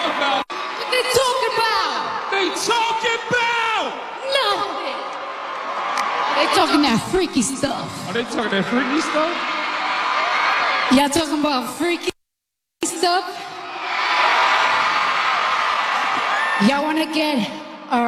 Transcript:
about? What they talking about? They talking about! Nothing. They talking that freaky stuff. Are they talking that freaky stuff? Y'all talking about freaky stuff? Y'all wanna get